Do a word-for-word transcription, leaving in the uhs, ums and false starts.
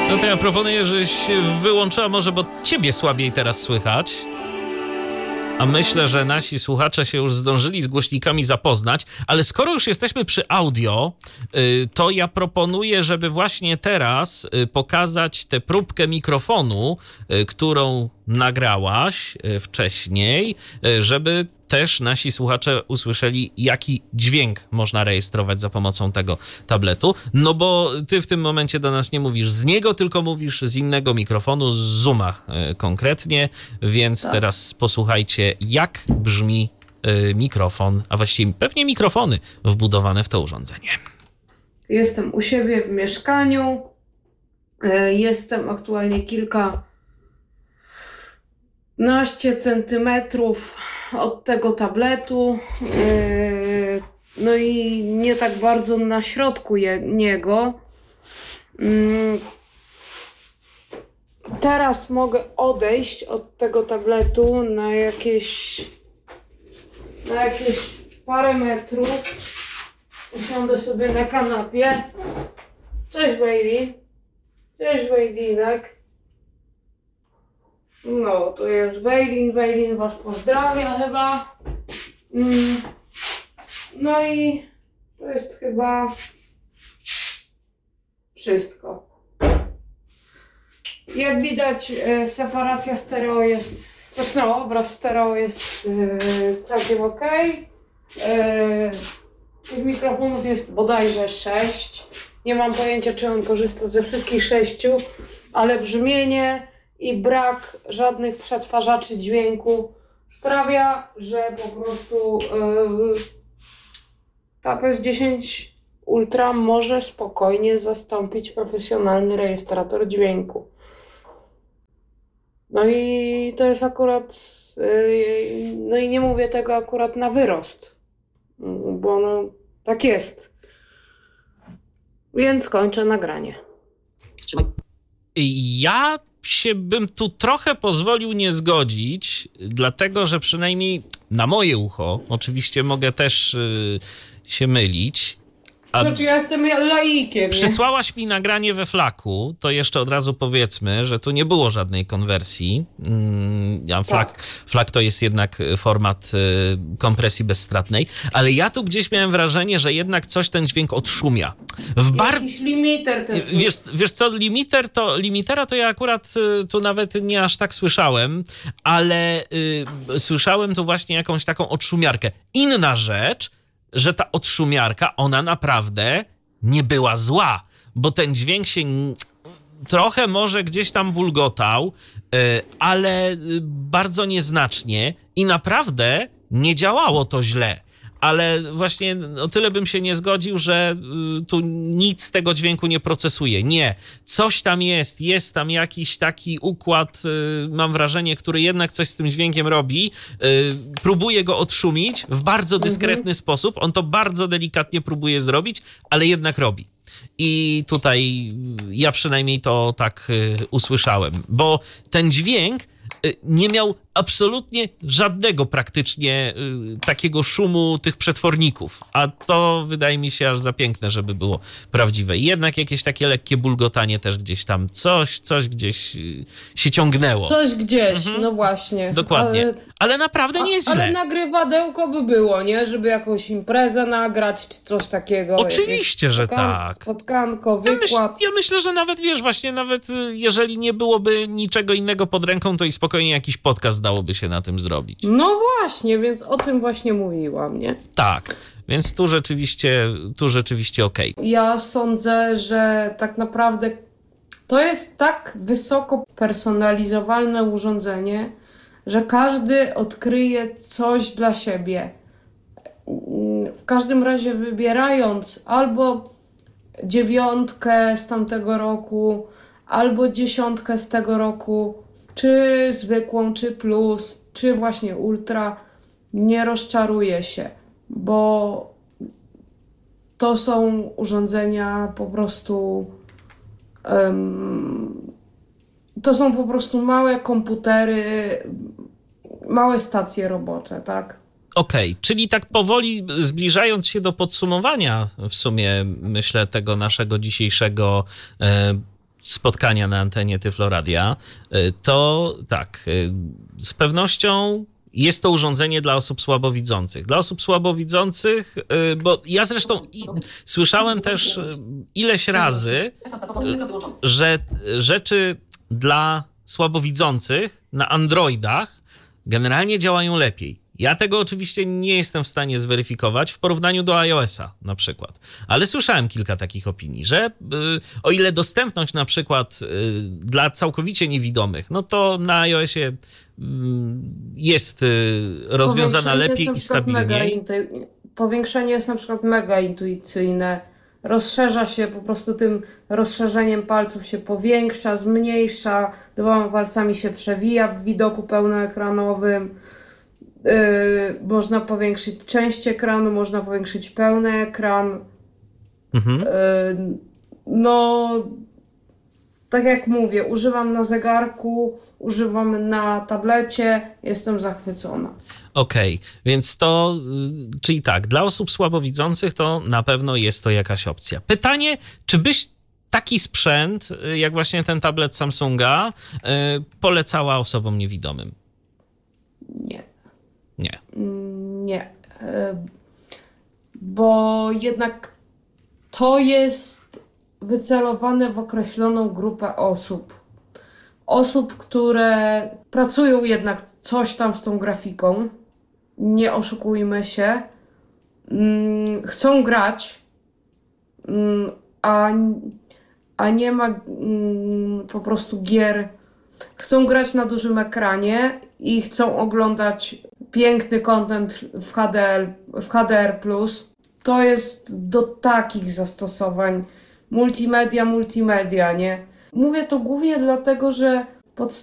No to ja proponuję, żeś wyłączyła może, bo ciebie słabiej teraz słychać. A myślę, że nasi słuchacze się już zdążyli z głośnikami zapoznać, ale skoro już jesteśmy przy audio, to ja proponuję, żeby właśnie teraz pokazać tę próbkę mikrofonu, którą nagrałaś wcześniej, żeby też nasi słuchacze usłyszeli, jaki dźwięk można rejestrować za pomocą tego tabletu. No bo ty w tym momencie do nas nie mówisz z niego, tylko mówisz z innego mikrofonu, z Zooma konkretnie, więc tak. Teraz posłuchajcie, jak brzmi mikrofon, a właściwie pewnie mikrofony wbudowane w to urządzenie. Jestem u siebie w mieszkaniu. Jestem aktualnie kilkanaście centymetrów od tego tabletu, no i nie tak bardzo na środku je, niego. Teraz mogę odejść od tego tabletu na jakieś na jakieś parę metrów. Usiądę sobie na kanapie. Cześć Bailey. Cześć Baileyinek. No, to jest Weilin, Weilin was pozdrawia chyba. No i to jest chyba wszystko. Jak widać, separacja stereo jest, znaczy no, obraz stereo jest całkiem ok. Tych mikrofonów jest bodajże sześć. Nie mam pojęcia, czy on korzysta ze wszystkich sześciu, ale brzmienie i brak żadnych przetwarzaczy dźwięku sprawia, że po prostu yy, ta P S dziesięć Ultra może spokojnie zastąpić profesjonalny rejestrator dźwięku. No i to jest akurat, yy, no i nie mówię tego akurat na wyrost, bo no tak jest. Więc kończę nagranie. Ja się bym tu trochę pozwolił nie zgodzić, dlatego że przynajmniej na moje ucho, oczywiście mogę też yy, się mylić. A znaczy ja jestem laikiem. Przysłałaś mi nagranie we flaku, to jeszcze od razu powiedzmy, że tu nie było żadnej konwersji. Ja, flak, tak. Flak to jest jednak format y, kompresji bezstratnej, ale ja tu gdzieś miałem wrażenie, że jednak coś ten dźwięk odszumia. W bar... Jakiś limiter też. Wiesz, wiesz co, limiter to, limitera to ja akurat y, tu nawet nie aż tak słyszałem, ale y, słyszałem tu właśnie jakąś taką odszumiarkę. Inna rzecz, że ta odszumiarka, ona naprawdę nie była zła, bo ten dźwięk się trochę może gdzieś tam bulgotał, ale bardzo nieznacznie i naprawdę nie działało to źle. Ale właśnie o tyle bym się nie zgodził, że tu nic z tego dźwięku nie procesuje. Nie, coś tam jest, jest tam jakiś taki układ, mam wrażenie, który jednak coś z tym dźwiękiem robi. Próbuje go odszumić w bardzo dyskretny mhm. sposób. On to bardzo delikatnie próbuje zrobić, ale jednak robi. I tutaj ja przynajmniej to tak usłyszałem, bo ten dźwięk nie miał absolutnie żadnego praktycznie y, takiego szumu tych przetworników, a to wydaje mi się aż za piękne, żeby było prawdziwe. I jednak jakieś takie lekkie bulgotanie też gdzieś tam, coś, coś gdzieś y, się ciągnęło. Coś gdzieś, mhm. no właśnie. Dokładnie, ale, ale naprawdę nie jest a, źle. Ale nagrywadełko by było, nie? Żeby jakąś imprezę nagrać, czy coś takiego. Oczywiście, że tak. Spotkanko, wykład. Ja, myśl, ja myślę, że nawet, wiesz, właśnie nawet jeżeli nie byłoby niczego innego pod ręką, to i spokojnie jakiś podcast dałoby się na tym zrobić. No właśnie, więc o tym właśnie mówiłam, nie? Tak, więc tu rzeczywiście, tu rzeczywiście okej. Okay. Ja sądzę, że tak naprawdę to jest tak wysoko personalizowalne urządzenie, że każdy odkryje coś dla siebie. W każdym razie wybierając albo dziewiątkę z tamtego roku, albo dziesiątkę z tego roku, czy zwykłą, czy plus, czy właśnie ultra, nie rozczaruje się, bo to są urządzenia po prostu um, to są po prostu małe komputery, małe stacje robocze, tak? Okej, okay, czyli tak powoli zbliżając się do podsumowania w sumie, myślę, tego naszego dzisiejszego e, spotkania na antenie Tyfloradia, to tak, z pewnością jest to urządzenie dla osób słabowidzących. Dla osób słabowidzących, bo ja zresztą i, słyszałem też ileś razy, że rzeczy dla słabowidzących na Androidach generalnie działają lepiej. Ja tego oczywiście nie jestem w stanie zweryfikować w porównaniu do iOS-a na przykład. Ale słyszałem kilka takich opinii, że y, o ile dostępność na przykład y, dla całkowicie niewidomych, no to na iOS-ie y, jest y, rozwiązana lepiej i stabilniej. Intu- powiększenie jest na przykład mega intuicyjne. Rozszerza się po prostu tym rozszerzeniem palców się powiększa, zmniejsza, dwoma palcami się przewija w widoku pełnoekranowym. Yy, można powiększyć część ekranu, można powiększyć pełny ekran. Mhm. Yy, no, tak jak mówię, używam na zegarku, używam na tablecie, jestem zachwycona. Okej, okay, więc to, czyli tak, dla osób słabowidzących to na pewno jest to jakaś opcja. Pytanie, czy byś taki sprzęt, jak właśnie ten tablet Samsunga, yy, polecała osobom niewidomym? Nie. Nie. Nie. Bo jednak to jest wycelowane w określoną grupę osób. Osób, które pracują jednak coś tam z tą grafiką. Nie oszukujmy się. Chcą grać, a, a nie ma po prostu gier. Chcą grać na dużym ekranie i chcą oglądać piękny content w H D R, w H D R plus. To jest do takich zastosowań. Multimedia, multimedia, nie? Mówię to głównie dlatego, że pod